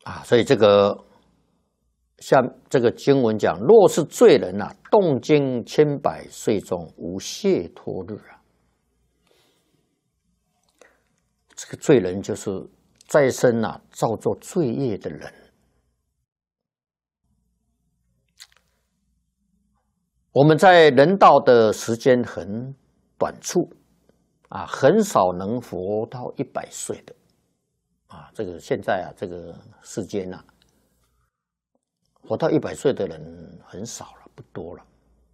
所以这个像这个经文讲，若是罪人啊，动经千百岁中无解脱日啊。这个罪人就是在生啊造作罪业的人。我们在人道的时间很短促很少能活到100岁的这个现在这个世间活到100岁的人很少了，不多了。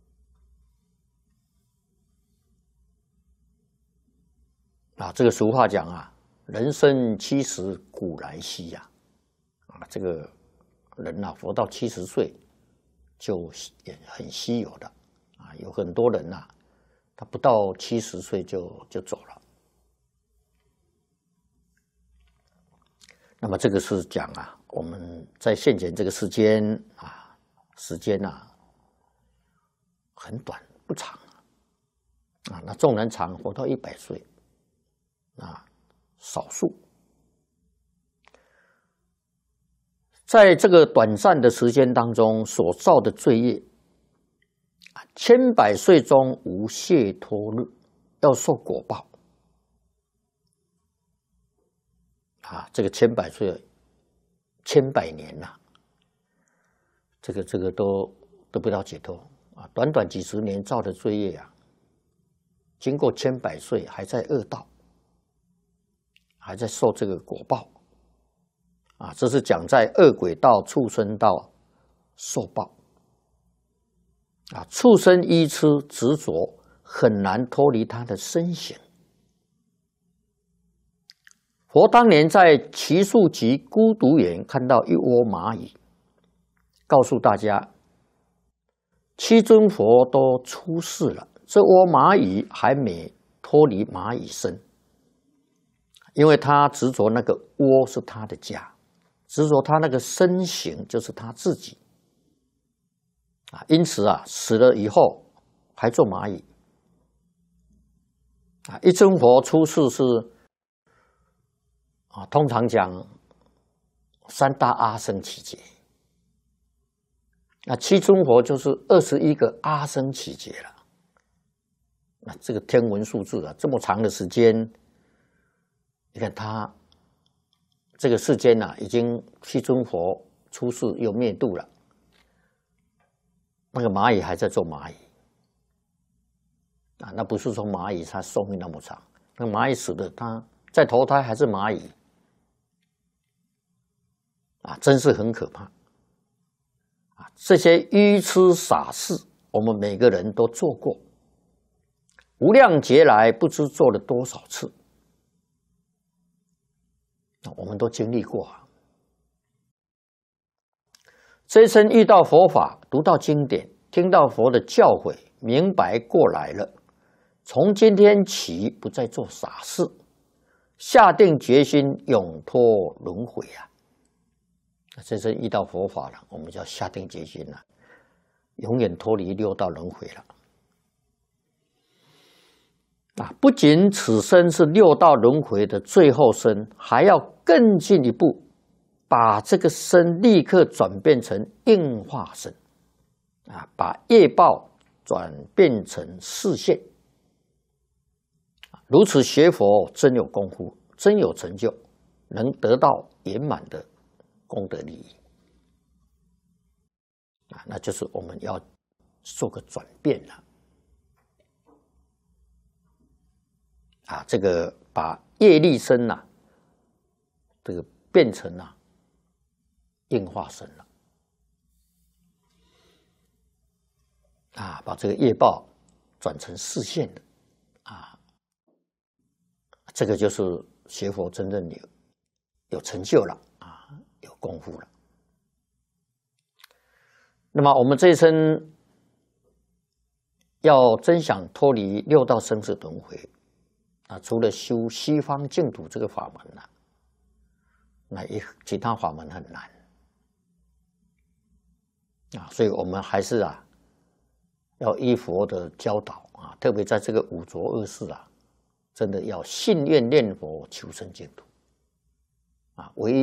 这个俗话讲人生70古来稀这个人活到70岁就也很稀有的有很多人他不到70岁就走了。那么这个是讲我们在现前这个时间很短不长那纵然长活到100岁少数。在这个短暂的时间当中所造的罪业千百岁中无解脱日，要受果报这个千百岁100年这个都得不到解脱短短几十年造的罪业经过100岁还在恶道，还在受这个果报这是讲在恶鬼道、畜生道受报畜生依痴执着，很难脱离他的身形。佛当年在祇树集孤独园看到一窝蚂蚁，告诉大家七尊佛都出世了，这窝蚂蚁还没脱离蚂蚁身，因为他执着那个窝是他的家，执着他那个身形就是他自己因此死了以后还做蚂蚁一尊佛出世是通常讲3大阿僧祇劫，那七尊佛就是21个阿僧祇劫了。那这个天文数字这么长的时间，你看他这个世间已经七尊佛出世又灭度了，那个蚂蚁还在做蚂蚁那不是说蚂蚁它寿命那么长，那蚂蚁死了，它再投胎还是蚂蚁真是很可怕这些愚痴傻事，我们每个人都做过，无量劫来不知做了多少次，我们都经历过这一生遇到佛法，读到经典，听到佛的教诲，明白过来了，从今天起不再做傻事，下定决心永脱轮回这是遇到佛法了，我们就要下定决心永远脱离6道轮回了不仅此生是6道轮回的最后生，还要更进一步，把这个身立刻转变成应化身把业报转变成示现如此学佛真有功夫，真有成就，能得到圆满的功德利益那就是我们要做个转变了这个把业力身这个变成应化身了把这个业报转成示现的这个就是学佛真正有成就了有功夫了。那么我们这一生要真想脱离6道生死轮回除了修西方净土这个法门那其他法门很难所以我们还是要依佛的教导特别在这个五浊恶世真的要信愿念佛，求生净土唯一